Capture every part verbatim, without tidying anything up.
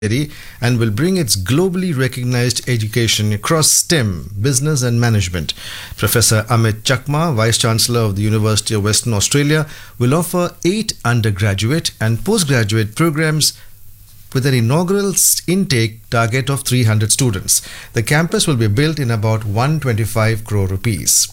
and will bring its globally recognized education across STEM, business and management. Professor Amit Chakma, Vice Chancellor of the University of Western Australia, will offer eight undergraduate and postgraduate programs with an inaugural intake target of three hundred students. The campus will be built in about one hundred twenty-five crore rupees.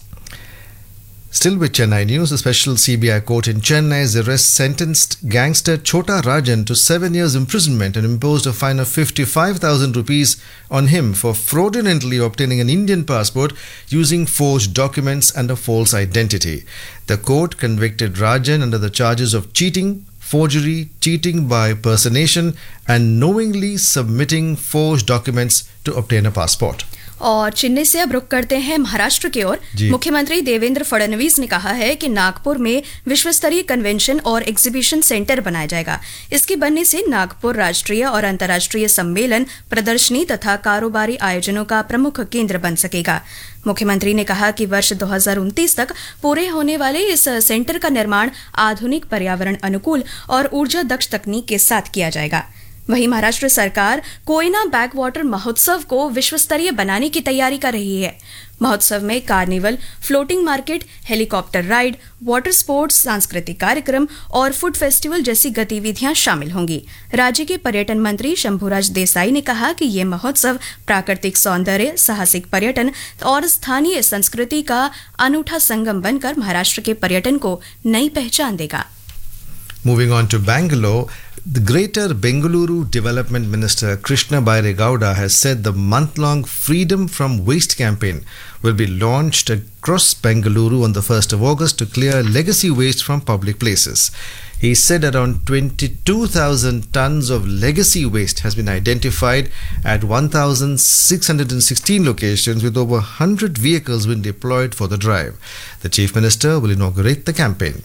Still with Chennai news, a special C B I court in Chennai has arrest sentenced gangster Chota Rajan to seven years imprisonment and imposed a fine of fifty-five thousand rupees on him for fraudulently obtaining an Indian passport using forged documents and a false identity. The court convicted Rajan under the charges of cheating, forgery, cheating by personation and knowingly submitting forged documents to obtain a passport. और चेन्नई से अब रुक करते हैं महाराष्ट्र की ओर। मुख्यमंत्री देवेंद्र फडणवीस ने कहा है कि नागपुर में विश्व स्तरीय कन्वेंशन और एग्जीबिशन सेंटर बनाया जाएगा। इसके बनने से नागपुर राष्ट्रीय और अंतर्राष्ट्रीय सम्मेलन, प्रदर्शनी तथा कारोबारी आयोजनों का प्रमुख केंद्र बन सकेगा। मुख्यमंत्री ने कहा कि वर्ष दो हज़ार उनतीस तक पूरे होने वाले इस सेंटर का निर्माण आधुनिक, पर्यावरण अनुकूल और ऊर्जा दक्ष तकनीक के साथ किया जाएगा। वहीं महाराष्ट्र सरकार कोयना बैक वाटर महोत्सव को विश्व स्तरीय बनाने की तैयारी कर रही है। महोत्सव में carnival, floating market, helicopter ride, water sports, सांस्कृतिक कार्यक्रम और फूड फेस्टिवल जैसी गतिविधियां शामिल होंगी। राज्य के पर्यटन मंत्री शंभुराज देसाई ने कहा कि ये महोत्सव प्राकृतिक सौंदर्य, साहसिक पर्यटन और स्थानीय संस्कृति का अनूठा संगम बनकर महाराष्ट्र के पर्यटन को नई पहचान देगा। Moving on to Bangalore, the Greater Bengaluru Development Minister Krishna Bairegowda has said the month-long Freedom from Waste campaign will be launched across Bengaluru on the first of August to clear legacy waste from public places. He said around twenty-two thousand tons of legacy waste has been identified at one thousand six hundred sixteen locations, with over one hundred vehicles being deployed for the drive. The Chief Minister will inaugurate the campaign.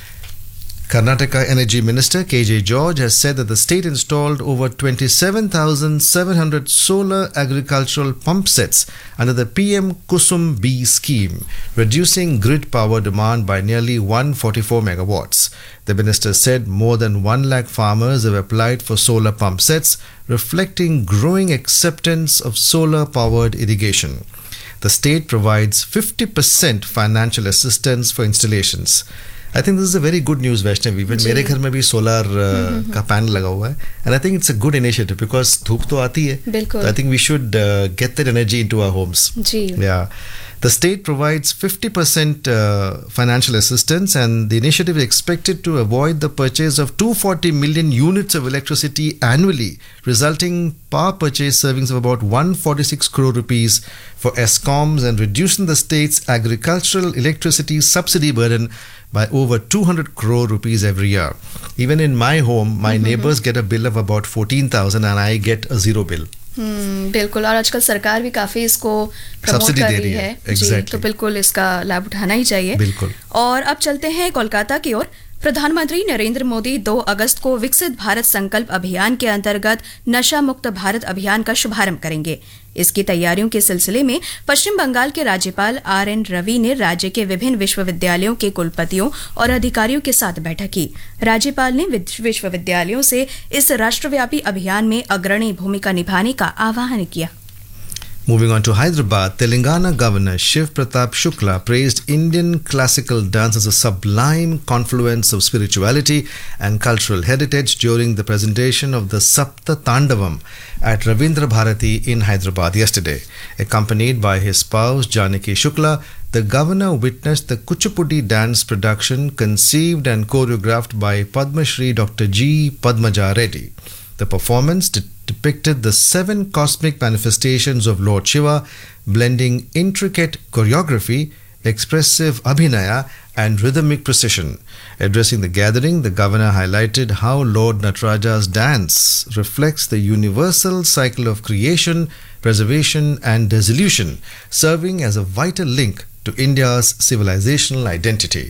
Karnataka Energy Minister K J George has said that the state installed over twenty-seven thousand seven hundred solar agricultural pump sets under the P M Kusum B scheme, reducing grid power demand by nearly one hundred forty-four megawatts. The minister said more than one lakh farmers have applied for solar pump sets, reflecting growing acceptance of solar-powered irrigation. The state provides fifty percent financial assistance for installations. I think this is a very good news, Vaishnavi. Even मेरे घर में भी solar uh, का panel लगा हुआ है, and I think it's a good initiative because धूप तो आती है. बिल्कुल. So I think we should uh, get that energy into our homes. Ji. Yeah. The state provides fifty percent uh, financial assistance, and the initiative is expected to avoid the purchase of two hundred forty million units of electricity annually, resulting power purchase savings of about one hundred forty-six crore rupees for ESCOMs and reducing the state's agricultural electricity subsidy burden by over two hundred crore rupees every year. Even in my home, my mm-hmm. neighbors get a bill of about fourteen thousand and I get a zero bill. हम्म बिल्कुल। और आजकल सरकार भी काफी इसको promote कर रही है। exactly. जी, तो बिल्कुल इसका लाभ उठाना ही चाहिए। बिल्कुल। और अब चलते हैं कोलकाता की ओर। प्रधानमंत्री नरेंद्र मोदी दो अगस्त को विकसित भारत संकल्प अभियान के अंतर्गत नशा मुक्त भारत अभियान का शुभारंभ करेंगे। इसकी तैयारियों के सिलसिले में पश्चिम बंगाल के राज्यपाल आर एन रवि ने राज्य के विभिन्न विश्वविद्यालयों के कुलपतियों और अधिकारियों के साथ बैठक की। राज्यपाल ने विश्वविद्यालयों से इस राष्ट्रव्यापी अभियान में अग्रणी भूमिका निभाने का आह्वान किया। Moving on to Hyderabad, Telangana Governor Shiv Pratap Shukla praised Indian classical dance as a sublime confluence of spirituality and cultural heritage during the presentation of the Sapta Tandavam at Ravindra Bharati in Hyderabad yesterday. Accompanied by his spouse Janaki Shukla, the governor witnessed the Kuchipudi dance production conceived and choreographed by Padma Shri Doctor G. Padmaja Reddy. The performance de- depicted the seven cosmic manifestations of Lord Shiva, blending intricate choreography, expressive abhinaya, and rhythmic precision. Addressing the gathering, the governor highlighted how Lord Nataraja's dance reflects the universal cycle of creation, preservation, and dissolution, serving as a vital link to India's civilizational identity.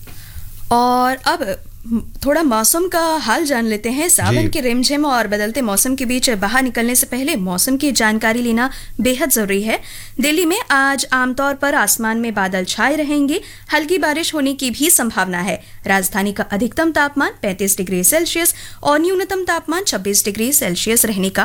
और अब थोड़ा मौसम का हाल जान लेते हैं। सावन के रिमझिम और बदलते मौसम के बीच बाहर निकलने से पहले मौसम की जानकारी लेना बेहद जरूरी है। दिल्ली में आज आमतौर पर आसमान में बादल छाए रहेंगे, हल्की बारिश होने की भी संभावना है। राजधानी का अधिकतम तापमान पैंतीस डिग्री सेल्सियस और न्यूनतम तापमान छब्बीस डिग्री सेल्सियस रहने का